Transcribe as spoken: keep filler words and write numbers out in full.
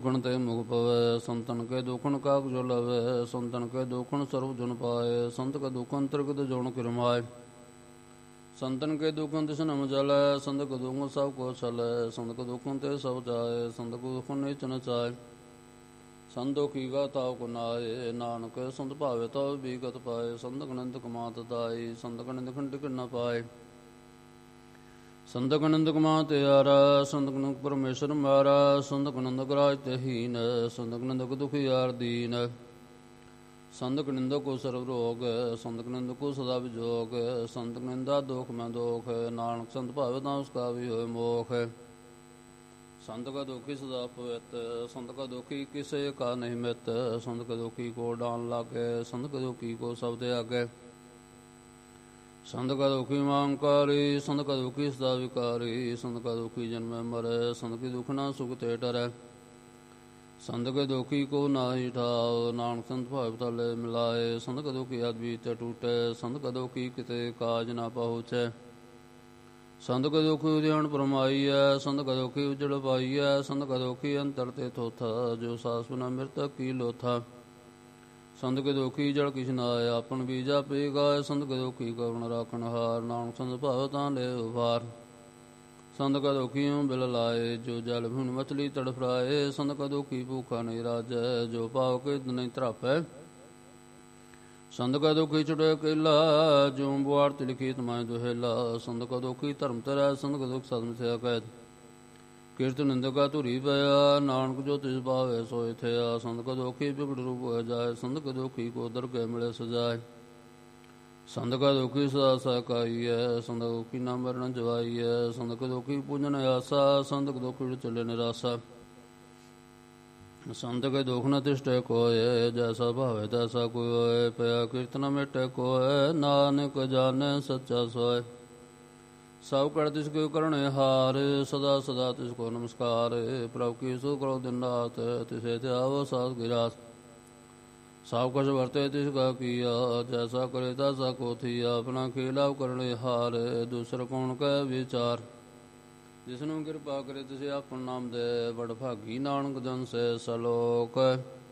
ਗੁਣ ਤੇ ਮੁਖ ਪਵੈ ਸੰਤਨ ਕੇ ਦੁਖਨ ਕਾਕ ਜੋ ਲਵੈ ਸੰਤਨ ਕੇ ਦੁਖਨ ਸਰਬ ਜਨ ਪਾਏ ਸੰਤ ਕੇ ਦੁਖ ਅੰਤਰਗਤ ਜੋਨ ਕਿਰਮਾਏ ਸੰਤਨ ਕੇ ਦੁਖਨ ਤਿਸ ਨਮ ਜਲੈ ਸੰਤ ਕੇ ਦੁਖਨ ਸਭ ਕੋ ਛਲੈ ਸੰਤ ਕੇ ਦੁਖਨ ਤੇ ਸਭ ਜਾਏ ਸੰਤ ਕੇ ਦੁਖਨ ਨਿਚ ਨ ਚਾਏ ਸੰਤ ਦੁਖੀ ਗਾ ਤਾਉ ਕੋ ਨਾਏ ਨਾਨਕ ਸੰਤ ਭਾਵੇ ਤਾਉ ਬੀਗਤ ਪਾਏ ਸੰਤ ਗਨੰਦ ਕਮਾਤ ਦਾਈ ਸੰਤ ਗਨੰਦ ਖੰਡ ਨ ਪਾਏ ਸੰਤ ਗਨੰਦ ਕਮਾਤ ਯਾਰਾ ਸੰਤ ਗਨੰਦ ਪਰਮੇਸ਼ਰ ਮਾਰਾ ਸੰਤ ਗਨੰਦ ਗਰਾਜ ਤੇ ਹੀਨ ਸੰਤ ਗਨੰਦ ਦੁਖੀ ਯਾਰ ਦੀਨ ਸੰਤ ਗਨੰਦ ਕੋ ਸਰਬ ਰੋਗ ਸੰਤ ਗਨੰਦ ਕੋ ਸਦਾ ਵਿਜੋਗ ਸੰਤ ਗਨੰਦਾ ਦੋਖ ਮੈਂ ਦੋਖ ਨਾਨਕ ਸੰਤ ਭਾਵੇ ਤਾਂ ਉਸਕਾ ਵੀ ਹੋਏ ਮੋਖ ਸੰਤ ਕਾ ਦੁਖੀ ਸਦਾ ਪਵਿੱਤ ਸੰਤ ਕਾ ਦੁਖੀ ਕਿਸੇ ਕਾ ਨਹੀਂ ਮਿਤ ਸੰਤ ਕਾ ਦੁਖੀ ਕੋ ਡਾਨ ਲਾਗੇ ਸੰਤ ਕਾ ਦੁਖੀ ਕੋ ਸਭ ਤੇ ਆਗੇ ਸੰਤ ਕਾ ਦੁਖੀ ਮਾਂਕਾਰੀ ਸੰਤ ਕਾ ਦੁਖੀ ਸਦਾ ਵਿਕਾਰੀ ਸੰਤ ਕਾ ਦੁਖੀ ਜਨਮੈ ਮਰੈ ਸੰਤ ਕੀ ਦੁਖ ਨਾ ਸੁਖ ਤੇ ਟਰੈ ਸੰਤ ਕੇ ਦੁਖੀ ਕੋ ਨਾਹੀ ਠਾਉ ਨਾਨਕ ਸੰਤ ਭਾਵ ਤਲੇ ਮਿਲਾਏ ਸੰਤ ਕਾ ਦੁਖੀ ਅਦਬੀ ਤੇ ਟੂਟੈ ਸੰਤ ਕਾ ਦੁਖੀ ਕਿਤੇ ਕਾਜ ਨਾ ਪਹੁੰਚੈ ਸੰਤ ਕਾ ਦੁਖੀ ਉਦਿਆਣ ਪਰਮਾਈਐ ਸੰਤ ਕਾ ਦੁਖੀ ਉਜੜ ਪਾਈਐ ਸੰਤ ਕਾ ਦੁਖੀ ਅੰਤਰ ਤੇ ਥੋਥਾ ਜੋ ਸਾਸ ਬਿਨਾ ਮਿਰਤਕ ਕੀ ਲੋਥਾ ਸੰਤ ਕੇ ਦੁਖੀ ਜਲ ਕਿਛ ਨਾ ਆਇਆ ਆਪਨ ਬੀਜਾ ਪੀ ਗਾਏ ਸੰਤ ਕੇ ਦੁਖੀ ਕਰੁਣ ਰਾਖਣ ਹਾਰ ਨਾਨਕ ਸੰਤ ਭਾਵ ਤਾਂ ਲੈ ਉਭਾਰ ਸੰਤ ਕਾ ਦੁਖੀ ਬਿਲ ਲਾਏ ਜੋ ਜਲ ਭੁਨ ਮਛਲੀ ਤੜਫਰਾਏ ਸੰਤ ਕਾ ਦੁਖੀ ਭੂਖਾ ਨਹੀਂ ਰਾਜੈ ਜੋ ਭਾਵ ਕੇ ਨਹੀਂ ਧਰਾਪੈ ਸੰਤ ਕਾ ਦੁਖੀ ਛੁਟੇ ਕੇਲਾ ਜੋ ਬੁਆਰ ਤੇ ਲਿਖੀ ਤਮੈ ਦੁਹੇਲਾ ਸੰਤ ਕਾ ਦੁਖੀ ਧਰਮ ਤਰੈ ਸੰਤ ਕਾ ਦੁਖ ਸਦਮ ਸਿਆ ਕੈਦ ਕੀਰਤ ਨਿੰਦਕਾ ਧੁਰੀ ਪਿਆ ਨਾਨਕ ਜੋ ਤਿਸ ਭਾਵੇ ਸੋਇ ਥਿਆ ਸੰਤ ਕਾ ਦੁਖੀ ਬਿਗੜ ਰੂਪ ਹੋ ਜਾਏ ਸੰਤ ਕਾ ਦੁਖੀ ਕੋ ਦਰ ਕੇ ਮਿਲੇ ਸਜਾਏ ਸੰਤ ਕਾ ਦੁਖੀ ਸਦਾ ਸਕਾਈਐ ਸੰਤ ਕਾ ਦੁਖੀ ਨਾ ਮਰਨ ਜਵਾਈਐ ਸੰਤ ਕਾ ਦੁਖੀ ਪੂਜਨ ਆਸਾ ਸੰਤ ਕਾ ਦੁਖੀ ਚੱਲੇ ਨਿਰਾਸਾ ਸੰਤ ਕੇ ਦੁਖ ਨ ਤਿਸ਼ਟੈ ਕੋਇ ਜੈਸਾ ਭਾਵੇ ਤੈਸਾ ਕੋਈ ਹੋਏ ਪਿਆ ਕੀਰਤਨ ਮਿਟੈ ਕੋਇ ਨਾਨਕ ਜਾਣੈ ਸੱਚਾ ਸੋਇ ਸਭ ਕਰ ਤਿਸ ਕੋ ਕਰਣੇ ਹਾਰ ਸਦਾ ਸਦਾ ਤਿਸ ਕੋ ਨਮਸਕਾਰ ਪ੍ਰਭੁ ਕੀ ਸੋ ਕਰੋ ਦਿਨ ਰਾਤ ਤਿਸੇ ਤੇ ਆਵੋ ਸਾਸ ਗਿਰਾਸ ਸਭ ਕੁਛ ਵਰਤੇ ਤਿਸ ਕਾ ਕੀਆ ਜੈਸਾ ਕਰੇ ਤੈਸਾ ਕੋ ਥੀਆ ਆਪਣਾ ਖੇਲਾ ਕਰਣੇ ਹਾਰ ਦੂਸਰ ਕੌਣ ਕੈ ਵਿਚਾਰ ਜਿਸਨੂੰ ਕਿਰਪਾ ਕਰੇ ਤਿਸੇ ਆਪਨ ਨਾਮ ਦੇ ਬੜ ਭਾਗੀ ਨਾਨਕ ਜਨ ਸੇ ਸਲੋਕ